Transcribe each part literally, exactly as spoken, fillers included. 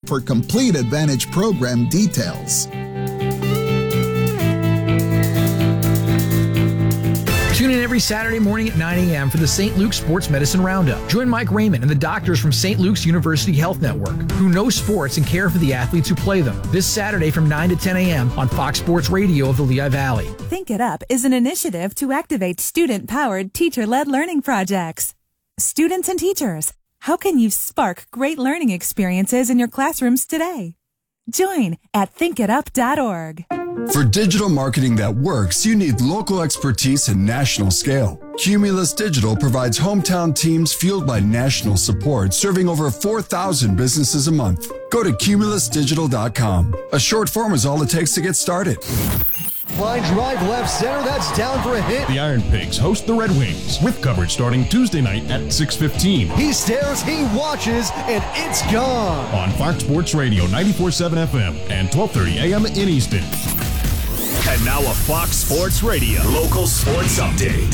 for complete Advantage program details. Tune in every Saturday morning at nine a.m. for the Saint Luke's Sports Medicine Roundup. Join Mike Raymond and the doctors from Saint Luke's University Health Network, who know sports and care for the athletes who play them. This Saturday from nine to ten a.m. on Fox Sports Radio of the Lehigh Valley. Think It Up is an initiative to activate student-powered, teacher-led learning projects. Students and teachers, how can you spark great learning experiences in your classrooms today? Join at think it up dot org. For digital marketing that works, you need local expertise and national scale. Cumulus Digital provides hometown teams fueled by national support, serving over four thousand businesses a month. Go to cumulus digital dot com. A short form is all it takes to get started. Line drive left center, that's down for a hit. The Iron Pigs host the Red Wings with coverage starting Tuesday night at six fifteen. He stares, he watches, and it's gone. On Fox Sports Radio ninety-four point seven F M and twelve thirty A M in Easton. And now a Fox Sports Radio local sports update.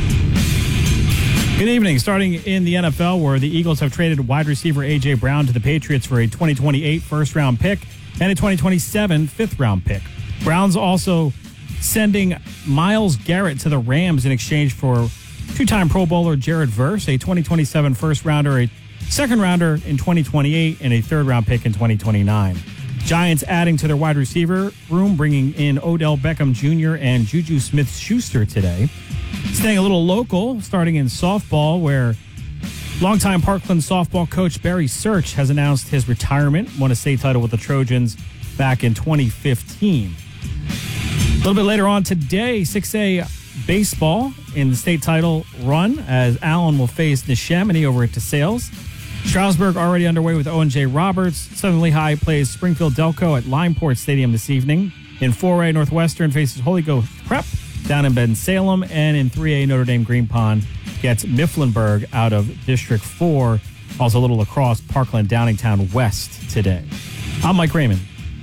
Good evening. Starting in the N F L, where the Eagles have traded wide receiver A J. Brown to the Patriots for a twenty twenty-eight first-round pick and a twenty twenty-seven fifth-round pick. Brown's also sending Myles Garrett to the Rams in exchange for two-time Pro Bowler Jared Verse, a twenty twenty-seven first-rounder, a second-rounder in twenty twenty-eight, and a third-round pick in twenty twenty-nine. Giants adding to their wide receiver room, bringing in Odell Beckham Junior and Juju Smith-Schuster today. Staying a little local, starting in softball, where longtime Parkland softball coach Barry Search has announced his retirement, won a state title with the Trojans back in twenty fifteen. A little bit later on today, six A baseball in the state title run, as Allen will face Neshaminy over at DeSales. Stroudsburg already underway with Owen J. Roberts. Southern Lehigh plays Springfield Delco at Limeport Stadium this evening. In four A, Northwestern faces Holy Ghost Prep down in Bensalem. And in three A, Notre Dame Green Pond gets Mifflinburg out of District four. Also a little lacrosse, Parkland Downingtown West today. I'm Mike Raymond.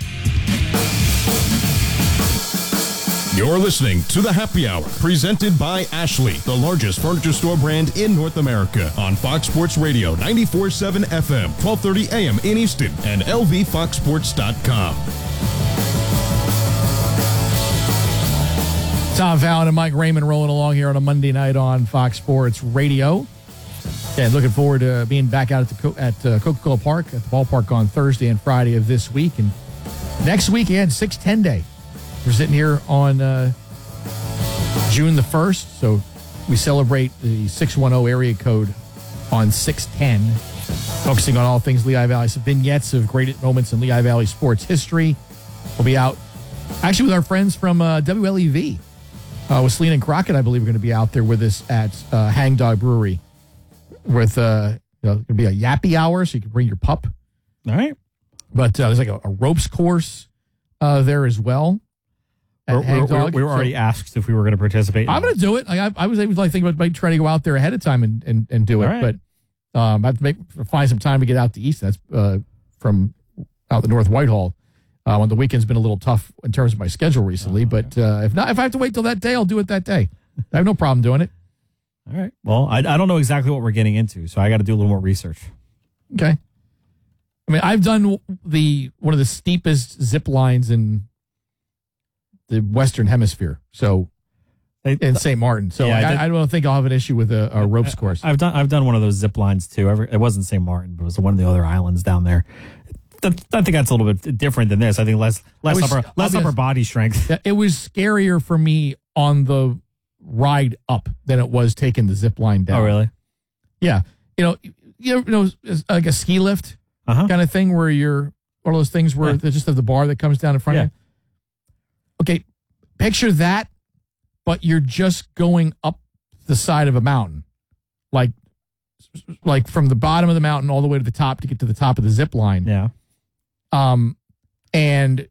You're listening to The Happy Hour, presented by Ashley, the largest furniture store brand in North America, on Fox Sports Radio ninety-four point seven F M, twelve thirty A M in Easton, and L V fox sports dot com. Tom Fallon and Mike Raymond rolling along here on a Monday night on Fox Sports Radio. And looking forward to being back out at the Co- at uh, Coca-Cola Park, at the ballpark on Thursday and Friday of this week. And next weekend, six ten Day. We're sitting here on uh, June the first, so we celebrate the six one zero area code on six ten, focusing on all things Lehigh Valley. Some vignettes of great moments in Lehigh Valley sports history. We'll be out, actually, with our friends from uh, W L E V. Uh, with Selena and Crockett, I believe, are going to be out there with us at uh, Hang Dog Brewery with, uh, you know, it'll be a yappy hour, so you can bring your pup. All right. But uh, there's like a, a ropes course uh, there as well. We're, we're, we're, we were already so, asked if we were going to participate. I'm going to do it. Like, I, I was able to like, think about like, trying to go out there ahead of time and, and, and do it. Right. But um, I have to make, find some time to get out to East. That's uh, from out the North Whitehall. Uh, when the weekend's been a little tough in terms of my schedule recently. Oh, but uh, if not, if I have to wait till that day, I'll do it that day. I have no problem doing it. All right. Well, I, I don't know exactly what we're getting into, so I got to do a little more research. Okay. I mean, I've done the one of the steepest zip lines in the Western Hemisphere. So in Saint Martin. So yeah, I, I, I don't think I'll have an issue with a, a ropes course. I've done I've done one of those zip lines too. It wasn't Saint Martin, but it was one of the other islands down there. I think that's a little bit different than this. I think less less was, upper less upper body strength. It was scarier for me on the ride up than it was taking the zip line down. Oh, really? Yeah. You know, you know, like a ski lift uh-huh. kind of thing where you're one of those things where yeah. they just have the bar that comes down in front yeah. of you. Okay, picture that, but you're just going up the side of a mountain, like like from the bottom of the mountain all the way to the top to get to the top of the zip line. Yeah. Um, and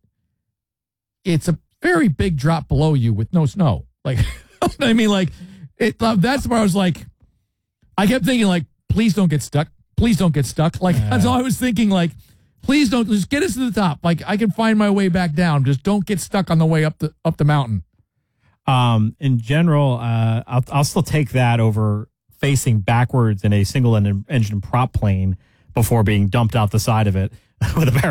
it's a very big drop below you with no snow. Like, I mean, like, it, that's where I was like, I kept thinking, like, please don't get stuck. Please don't get stuck. Like, yeah. that's all I was thinking, like, please don't, just get us to the top. Like, I can find my way back down. Just don't get stuck on the way up the up the mountain. Um, in general, uh, I'll, I'll still take that over facing backwards in a single engine prop plane before being dumped out the side of it with a